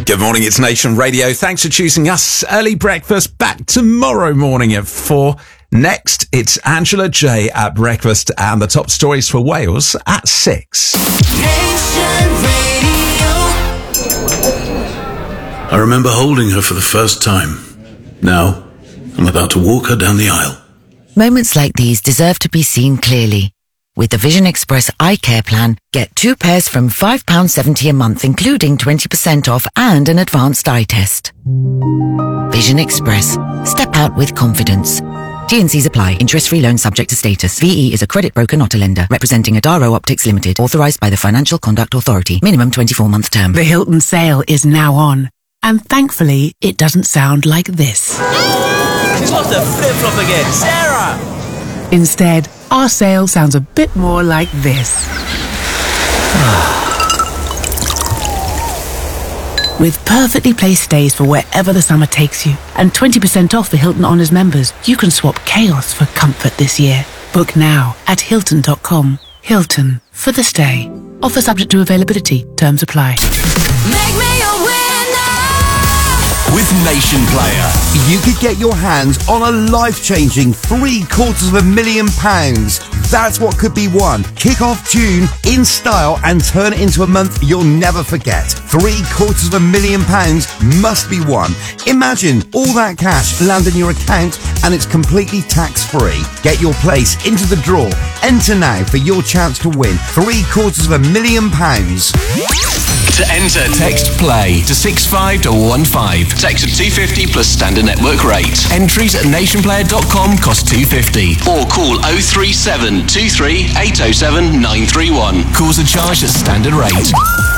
Good morning, it's Nation Radio. Thanks for choosing us. Early breakfast back tomorrow morning at 4. Next, it's Angela J at breakfast and the top stories for Wales at 6. Nation Radio. I remember holding her for the first time. Now, I'm about to walk her down the aisle. Moments like these deserve to be seen clearly. With the Vision Express Eye Care Plan, get 2 pairs from £5.70 a month, including 20% off and an advanced eye test. Vision Express. Step out with confidence. T&Cs apply. Interest-free loan subject to status. VE is a credit broker, not a lender. Representing Adaro Optics Limited. Authorised by the Financial Conduct Authority. Minimum 24-month term. The Hilton sale is now on. And thankfully, it doesn't sound like this. She's lost her flip-flop again. Sarah! Instead, our sale sounds a bit more like this. With perfectly placed stays for wherever the summer takes you, and 20% off for Hilton Honors members, you can swap chaos for comfort this year. Book now at Hilton.com. Hilton, for the stay. Offer subject to availability. Terms apply. Make me a winner! With Nation Player, you could get your hands on a life-changing £750,000. That's what could be won. Kick off June in style and turn it into a month you'll never forget. £750,000 must be won. Imagine all that cash land in your account and it's completely tax-free. Get your place into the draw. Enter now for your chance to win £750,000. to enter, text PLAY to 65215. Text at 250 plus standard network rate. Entries at nationplayer.com cost £2.50. Or call 037 23 807 931. Calls are charged at standard rate.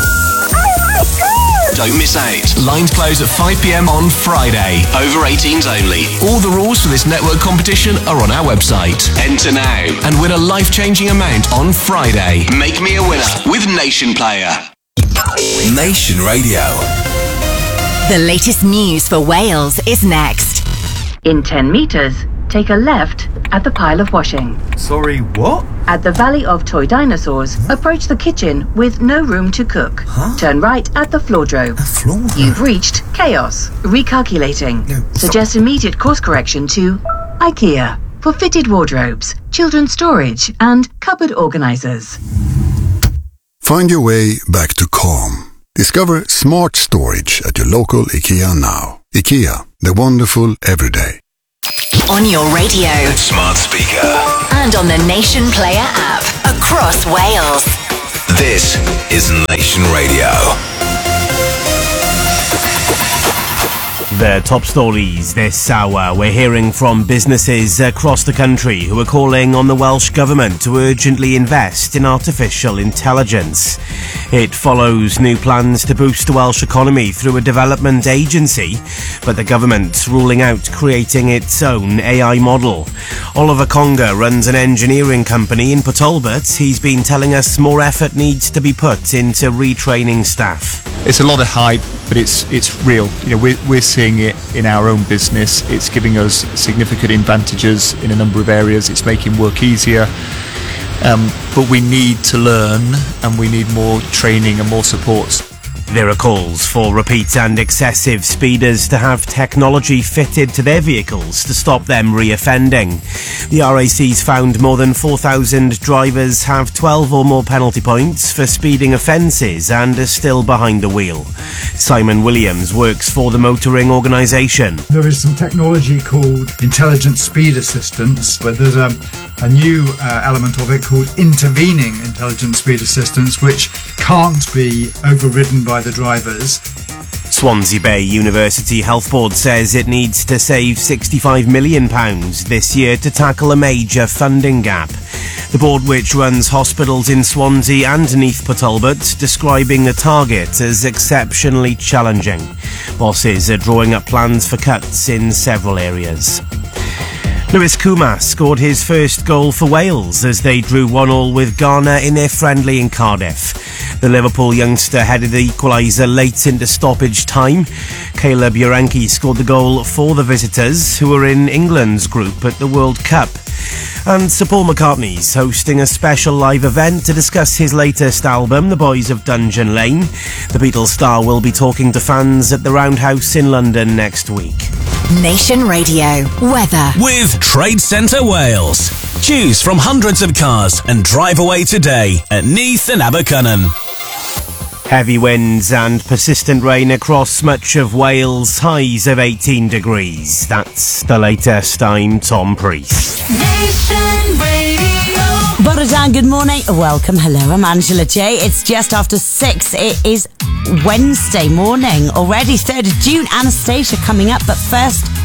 Don't miss out. Lines close at 5 p.m. on Friday. Over 18s only. All the rules for this network competition are on our website. Enter now and win a life-changing amount on Friday. Make me a winner with Nation Player. Nation Radio. The latest news for Wales is next. In 10 metres, take a left at the pile of washing. Sorry, what? At the Valley of Toy Dinosaurs, approach the kitchen with no room to cook. Turn right at the floordrobe. You've reached chaos. Recalculating. Suggest immediate course correction to IKEA for fitted wardrobes, children's storage and cupboard organisers. Find your way back to calm. Discover smart storage at your local IKEA now. IKEA, the wonderful everyday. On your radio, Smart speaker. and on the Nation Player app. Across Wales. This is Nation Radio. The top stories this hour. We're hearing from businesses across the country who are calling on the Welsh Government to urgently invest in artificial intelligence. It follows new plans to boost the Welsh economy through a development agency, but the government's ruling out creating its own AI model. Oliver Conger runs an engineering company in Port Talbot. He's been telling us more effort needs to be put into retraining staff. It's a lot of hype, but it's real. You know, we're seeing it in our own business. It's giving us significant advantages in a number of areas. It's making work easier. But we need to learn, and we need more training and more support. There are calls for repeat and excessive speeders to have technology fitted to their vehicles to stop them re-offending. The RAC's found more than 4,000 drivers have 12 or more penalty points for speeding offences and are still behind the wheel. Simon Williams works for the motoring organisation. There is some technology called intelligent speed assistance, but there's a new element of it called intervening intelligent speed assistance, which can't be overridden by the drivers. Swansea Bay University Health Board says it needs to save £65 million this year to tackle a major funding gap. The board, which runs hospitals in Swansea and Neath Port Talbot, describing the target as exceptionally challenging. Bosses are drawing up plans for cuts in several areas. Lewis Kumas scored his first goal for Wales as they drew 1-1 with Ghana in their friendly in Cardiff. The Liverpool youngster headed the equaliser late into stoppage time. Caleb Uranki scored the goal for the visitors, who were in England's group at the World Cup. And Sir Paul McCartney's hosting a special live event to discuss his latest album, The Boys of Dungeon Lane. The Beatles star will be talking to fans at the Roundhouse in London next week. Nation Radio weather with Trade Centre Wales. Choose from hundreds of cars and drive away today at Neath and Abercynon. Heavy winds and persistent rain across much of Wales, highs of 18 degrees. That's the latest. I'm Tom Priest. Nation Radio. Bore da, good morning. Welcome. Hello, I'm Angela J. It's just after 6. It is Wednesday morning already, 3rd of June. Anastasia coming up, but first,